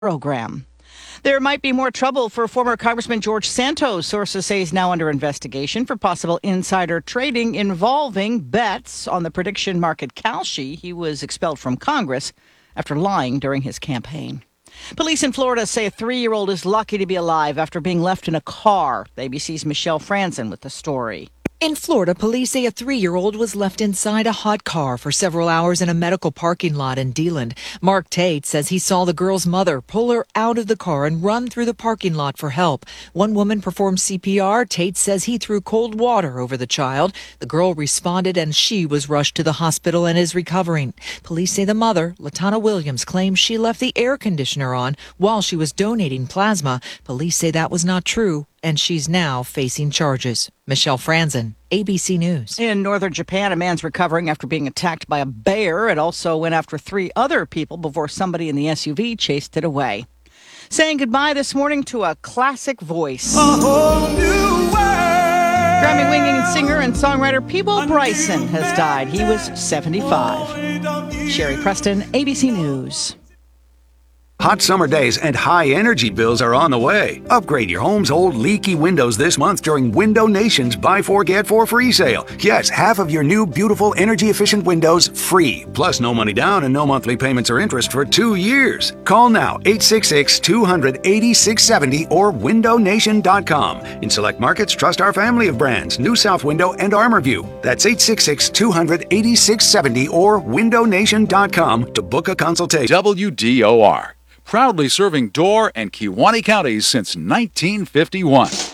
program. There might be more trouble for former Congressman George Santos. Sources say he's now under investigation for possible insider trading involving bets on the prediction market Kalshi. He was expelled from Congress after lying during his campaign. Police in Florida say a 3-year-old is lucky to be alive after being left in a car. ABC's Michelle Franzen with the story. In Florida, police say a 3-year-old was left inside a hot car for several hours in a medical parking lot in Deland. Mark Tate says he saw the girl's mother pull her out of the car and run through the parking lot for help. One woman performed CPR. Tate says he threw cold water over the child. The girl responded and she was rushed to the hospital and is recovering. Police say the mother, Latana Williams, claims she left the air conditioner on while she was donating plasma. Police say that was not true, and she's now facing charges. Michelle Franzen, ABC News. In northern Japan, a man's recovering after being attacked by a bear. It also went after 3 other people before somebody in the SUV chased it away. Saying goodbye this morning to a classic voice. A whole new world. Grammy-winning singer and songwriter Peabo Bryson has died. He was 75. Sherry Preston, ABC News. Hot summer days and high energy bills are on the way. Upgrade your home's old leaky windows this month during Window Nation's Buy 4 Get 4 free sale. Yes, half of your new beautiful energy efficient windows free. Plus no money down and no monthly payments or interest for 2 years. Call now 866-200-8670 or windownation.com. In select markets, trust our family of brands, New South Window and ArmorView. That's 866-200-8670 or windownation.com to book a consultation. WDOR. Proudly serving Door and Kewaunee counties since 1951.